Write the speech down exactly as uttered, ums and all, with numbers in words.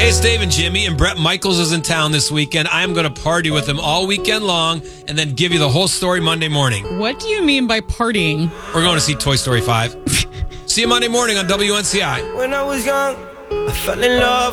Hey, it's Dave and Jimmy, and Bret Michaels is in town this weekend. I'm going to party with him all weekend long and then give you the whole story Monday morning. What do you mean by partying? We're going to see Toy Story five. See you Monday morning on W N C I. When I was young, I fell in love.